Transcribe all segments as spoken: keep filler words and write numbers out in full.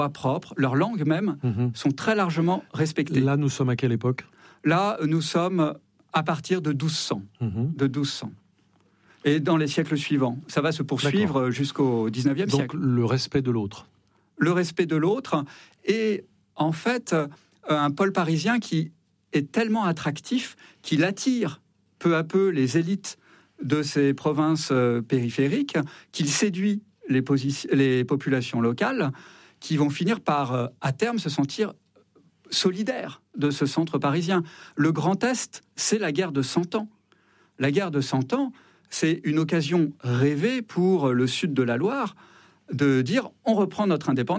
propre, leur langue même, mmh. sont très largement respectées. Là, nous sommes à quelle époque ? Là, nous sommes à partir de douze cents. Mmh. De douze cents. Et dans les siècles suivants. Ça va se poursuivre D'accord. jusqu'au dix-neuvième Donc, siècle. Donc, le respect de l'autre. Le respect de l'autre. Et en fait, un pôle parisien qui est tellement attractif qu'il attire peu à peu les élites de ces provinces périphériques, qu'il séduit les, posi- les populations locales, qui vont finir par, à terme, se sentir solidaires de ce centre parisien. Le Grand Est, c'est la guerre de Cent Ans. La guerre de Cent Ans, c'est une occasion rêvée pour le sud de la Loire de dire « on reprend notre indépendance ».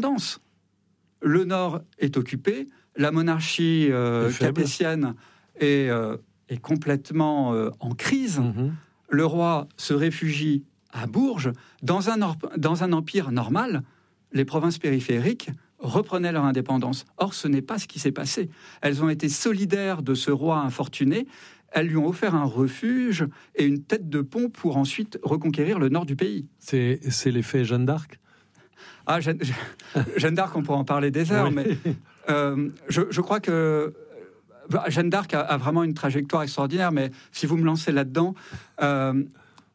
Le Nord est occupé, la monarchie euh, capétienne est, euh, est complètement euh, en crise. Mmh. Le roi se réfugie à Bourges. Dans un, or- dans un empire normal, les provinces périphériques reprenaient leur indépendance. Or, ce n'est pas ce qui s'est passé. Elles ont été solidaires de ce roi infortuné. Elles lui ont offert un refuge et une tête de pont pour ensuite reconquérir le nord du pays. C'est, c'est l'effet Jeanne d'Arc ? Ah, Jeanne, Jeanne d'Arc, on pourrait en parler des heures, oui. mais euh, je, je crois que Jeanne d'Arc a, a vraiment une trajectoire extraordinaire, mais si vous me lancez là-dedans, euh,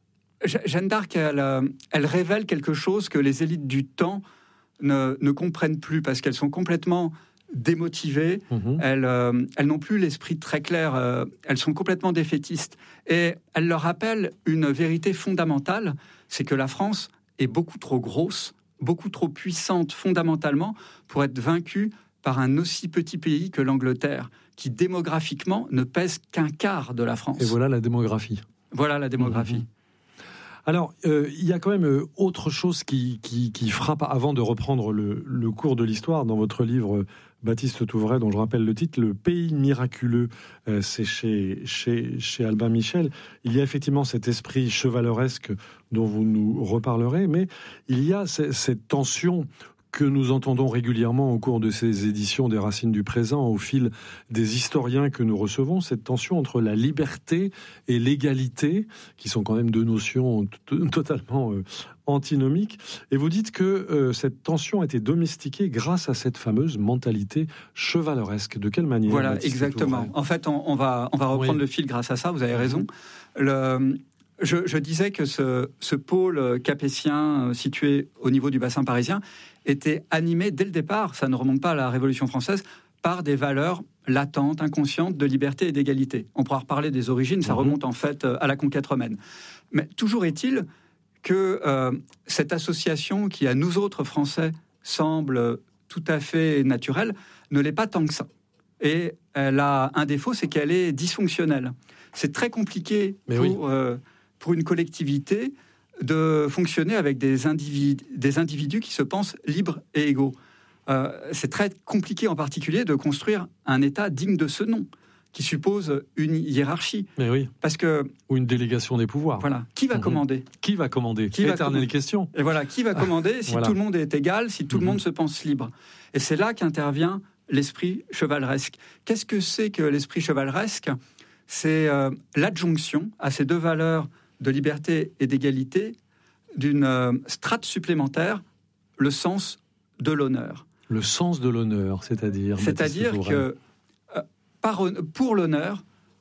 Jeanne d'Arc, elle, elle révèle quelque chose que les élites du temps ne, ne comprennent plus, parce qu'elles sont complètement démotivées, mmh. elles, euh, elles n'ont plus l'esprit très clair, euh, elles sont complètement défaitistes. Et elle leur rappelle une vérité fondamentale, c'est que la France est beaucoup trop grosse, beaucoup trop puissante fondamentalement pour être vaincue par un aussi petit pays que l'Angleterre, qui démographiquement ne pèse qu'un quart de la France. Et voilà la démographie. Voilà la démographie. Mmh. Alors, euh, il y a quand même autre chose qui, qui, qui frappe, avant de reprendre le, le cours de l'histoire, dans votre livre Baptiste Touvray, dont je rappelle le titre, Le pays miraculeux, euh, c'est chez, chez, chez Albin Michel. Il y a effectivement cet esprit chevaleresque dont vous nous reparlerez, mais il y a c- cette tension que nous entendons régulièrement au cours de ces éditions des Racines du présent, au fil des historiens que nous recevons, cette tension entre la liberté et l'égalité, qui sont quand même deux notions t- totalement euh, antinomiques. Et vous dites que euh, cette tension a été domestiquée grâce à cette fameuse mentalité chevaleresque. De quelle manière ? Voilà, Baptiste exactement. Touvray ? En fait, on, on, va, on va reprendre oui. le fil grâce à ça, vous avez raison. Le... Je, je disais que ce, ce pôle capétien situé au niveau du bassin parisien était animé dès le départ, ça ne remonte pas à la Révolution française, par des valeurs latentes, inconscientes de liberté et d'égalité. On pourra reparler des origines, ça mmh. remonte en fait à la conquête romaine. Mais toujours est-il que euh, cette association qui, à nous autres Français, semble tout à fait naturelle, ne l'est pas tant que ça. Et elle a un défaut, c'est qu'elle est dysfonctionnelle. C'est très compliqué Mais pour... Oui. Euh, pour une collectivité de fonctionner avec des individus, des individus qui se pensent libres et égaux. Euh, c'est très compliqué en particulier de construire un État digne de ce nom, qui suppose une hiérarchie. Mais oui. Parce que, ou une délégation des pouvoirs. Voilà. Qui va mmh. commander ? Qui va commander ? Qui Éternelle va commander ? question. Et voilà, qui va commander si voilà. tout le monde est égal, si tout mmh. le monde se pense libre ? Et c'est là qu'intervient l'esprit chevaleresque. Qu'est-ce que c'est que l'esprit chevaleresque ? C'est euh, l'adjonction à ces deux valeurs de liberté et d'égalité, d'une euh, strate supplémentaire, le sens de l'honneur. Le sens de l'honneur, c'est-à-dire C'est-à-dire que, euh, par, pour l'honneur,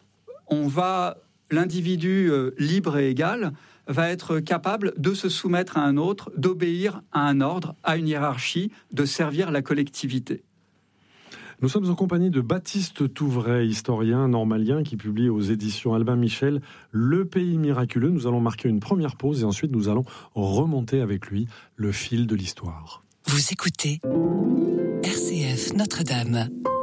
on va, l'individu euh, libre et égal va être capable de se soumettre à un autre, d'obéir à un ordre, à une hiérarchie, de servir la collectivité. Nous sommes en compagnie de Baptiste Touvray, historien normalien qui publie aux éditions Albin Michel Le pays miraculeux. Nous allons marquer une première pause et ensuite nous allons remonter avec lui le fil de l'histoire. Vous écoutez R C F Notre-Dame.